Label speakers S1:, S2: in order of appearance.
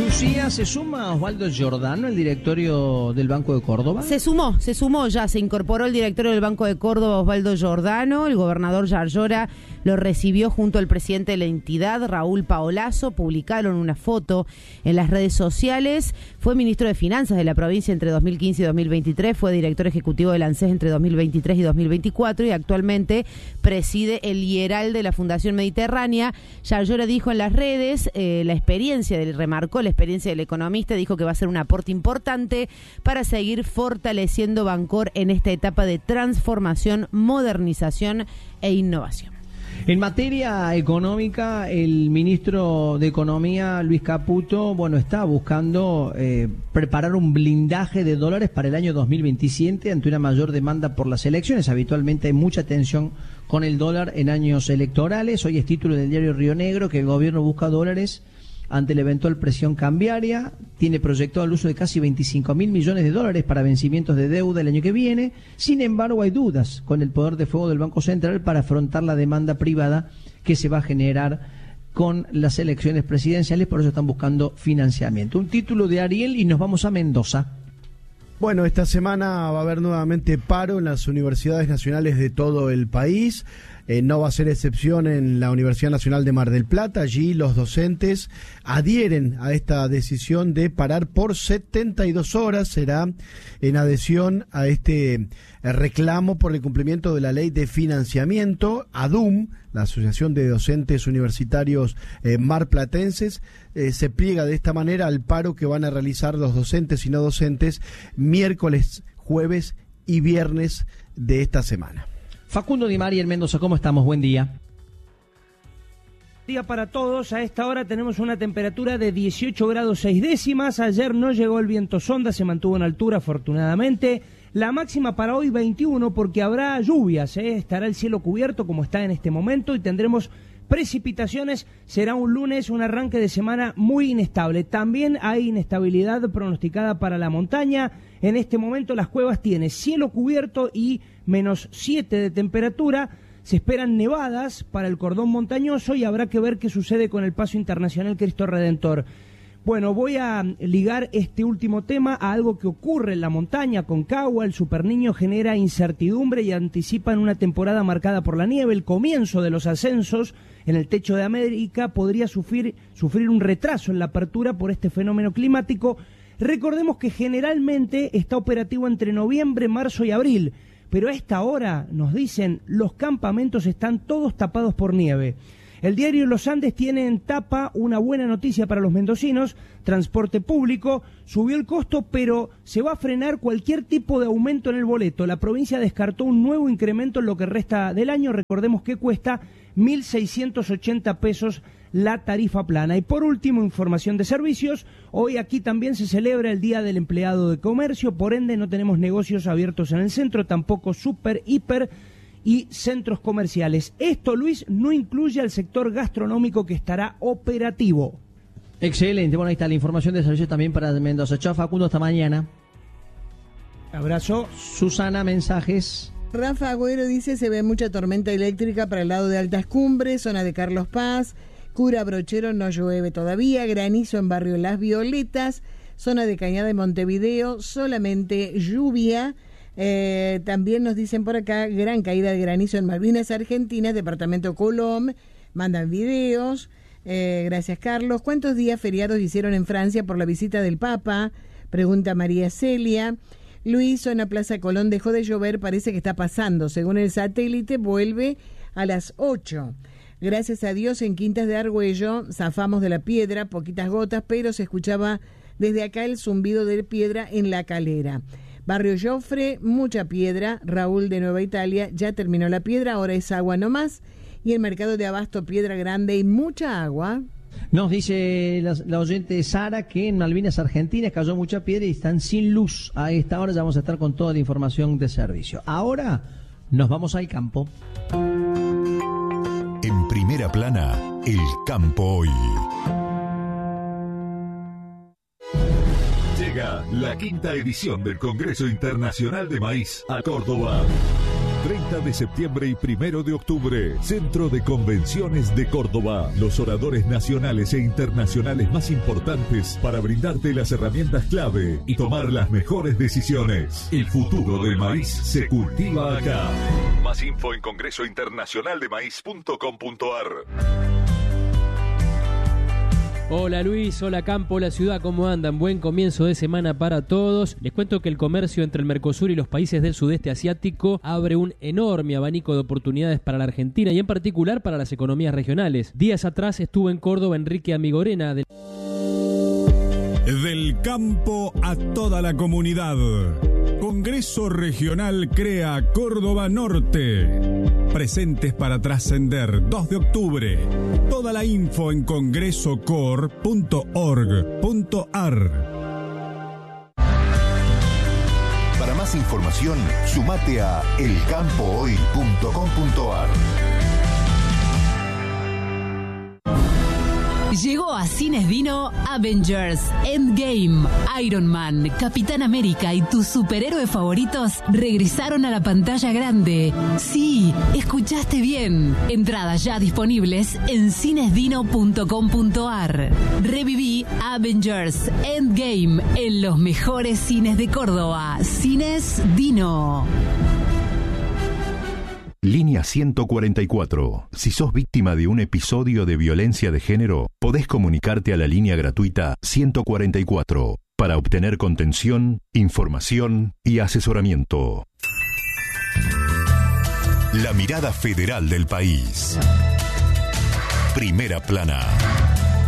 S1: Lucía, ¿se suma Osvaldo Giordano, el directorio del Banco de Córdoba?
S2: Se sumó ya, se incorporó el directorio del Banco de Córdoba, Osvaldo Giordano. El gobernador Yarlora lo recibió junto al presidente de la entidad, Raúl Paolazo. Publicaron una foto en las redes sociales. Fue ministro de Finanzas de la provincia entre 2015 y 2023, fue director ejecutivo del ANSES entre 2023 y 2024 y actualmente preside el IERAL de la Fundación Mediterránea. Yarlora dijo en las redes remarcó la experiencia del economista, dijo que va a ser un aporte importante para seguir fortaleciendo Bancor en esta etapa de transformación, modernización e innovación.
S1: En materia económica, el ministro de Economía, Luis Caputo, está buscando preparar un blindaje de dólares para el año 2027 ante una mayor demanda por las elecciones. Habitualmente hay mucha tensión con el dólar en años electorales. Hoy es título del diario Río Negro que el gobierno busca dólares ante la eventual presión cambiaria. Tiene proyectado el uso de casi 25.000 millones de dólares para vencimientos de deuda el año que viene. Sin embargo, hay dudas con el poder de fuego del Banco Central para afrontar la demanda privada que se va a generar con las elecciones presidenciales. Por eso están buscando financiamiento. Un título de Ariel y nos vamos a Mendoza.
S3: Bueno, esta semana va a haber nuevamente paro en las universidades nacionales de todo el país. No va a ser excepción en la Universidad Nacional de Mar del Plata. Allí los docentes adhieren a esta decisión de parar por 72 horas. Será en adhesión a este reclamo por el cumplimiento de la ley de financiamiento. ADUM, la Asociación de Docentes Universitarios Marplatenses, se pliega de esta manera al paro que van a realizar los docentes y no docentes miércoles, jueves y viernes de esta semana.
S1: Facundo Di María en Mendoza, ¿cómo estamos? Buen día.
S4: Día para todos. A esta hora tenemos una temperatura de 18 grados 6 décimas. Ayer no llegó el viento sonda, se mantuvo en altura afortunadamente. La máxima para hoy 21 porque habrá lluvias, estará el cielo cubierto como está en este momento y tendremos precipitaciones. Será un lunes, un arranque de semana muy inestable. También hay inestabilidad pronosticada para la montaña. En este momento Las Cuevas tiene cielo cubierto y -7 de temperatura. Se esperan nevadas para el cordón montañoso y habrá que ver qué sucede con el Paso Internacional Cristo Redentor. Bueno, voy a ligar este último tema a algo que ocurre en la montaña. Concagua, el Superniño genera incertidumbre y anticipan una temporada marcada por la nieve. El comienzo de los ascensos en el techo de América podría sufrir un retraso en la apertura por este fenómeno climático. Recordemos que generalmente está operativo entre noviembre, marzo y abril, pero a esta hora, nos dicen, los campamentos están todos tapados por nieve. El diario Los Andes tiene en tapa una buena noticia para los mendocinos. Transporte público subió el costo, pero se va a frenar cualquier tipo de aumento en el boleto. La provincia descartó un nuevo incremento en lo que resta del año. Recordemos que cuesta 1.680 pesos la tarifa plana. Y por último, información de servicios. Hoy aquí también se celebra el Día del Empleado de Comercio, por ende no tenemos negocios abiertos en el centro, tampoco super, hiper y centros comerciales. Esto, Luis, no incluye al sector gastronómico que estará operativo.
S1: Excelente, bueno, ahí está la información de servicios también para Mendoza. Chao, Facundo, hasta mañana.
S4: Abrazo.
S1: Susana, mensajes.
S5: Rafa Agüero dice: se ve mucha tormenta eléctrica para el lado de Altas Cumbres, zona de Carlos Paz. Cura Brochero no llueve todavía. Granizo en barrio Las Violetas, zona de Cañada de Montevideo, solamente lluvia. También nos dicen por acá, gran caída de granizo en Malvinas Argentinas, departamento Colom, mandan videos. Gracias, Carlos. ¿Cuántos días feriados hicieron en Francia por la visita del Papa? Pregunta María Celia. Luis, zona Plaza Colón dejó de llover, parece que está pasando. Según el satélite, vuelve a las 8. Gracias a Dios, en Quintas de Argüello zafamos de la piedra, poquitas gotas, pero se escuchaba desde acá el zumbido de piedra en la calera. Barrio Jofre, mucha piedra. Raúl de Nueva Italia, ya terminó la piedra, ahora es agua nomás. Y el mercado de Abasto, Piedra Grande y mucha agua.
S1: Nos dice la oyente Sara que en Malvinas Argentinas cayó mucha piedra y están sin luz. A esta hora ya vamos a estar con toda la información de servicio. Ahora nos vamos al campo.
S6: En Primera Plana, el campo hoy. Llega la 5ª edición del Congreso Internacional de Maíz a Córdoba. 30 de septiembre y 1 de octubre, Centro de Convenciones de Córdoba. Los oradores nacionales e internacionales más importantes para brindarte las herramientas clave y tomar las mejores decisiones. El futuro del maíz se cultiva acá. Más info en congresointernacionaldemaíz.com.ar.
S7: Hola Luis, hola Campo, hola Ciudad, ¿cómo andan? Buen comienzo de semana para todos. Les cuento que el comercio entre el Mercosur y los países del sudeste asiático abre un enorme abanico de oportunidades para la Argentina y en particular para las economías regionales. Días atrás estuvo en Córdoba Enrique Amigorena.
S8: Del campo a toda la comunidad. Congreso Regional Crea Córdoba Norte. Presentes para trascender, 2 de octubre. Toda la info en congresocor.org.ar.
S6: Para más información, sumate a elcampohoy.com.ar.
S9: Llegó a Cines Dino Avengers, Endgame, Iron Man, Capitán América y tus superhéroes favoritos regresaron a la pantalla grande. Sí, escuchaste bien. Entradas ya disponibles en cinesdino.com.ar. Reviví Avengers, Endgame en los mejores cines de Córdoba. Cines Dino.
S6: Línea 144. Si sos víctima de un episodio de violencia de género, podés comunicarte a la línea gratuita 144 para obtener contención, información y asesoramiento. La mirada federal del país. Primera plana.